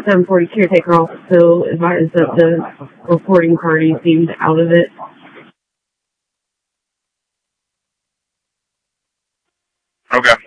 740 caretaker also advised that the reporting party seemed out of it. Okay.